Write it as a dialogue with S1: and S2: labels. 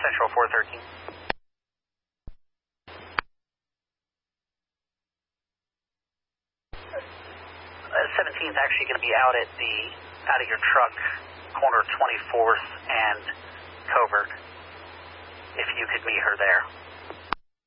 S1: Central 413. 17 is actually going to be out of your truck, corner 24th and Covert, if you could meet her there.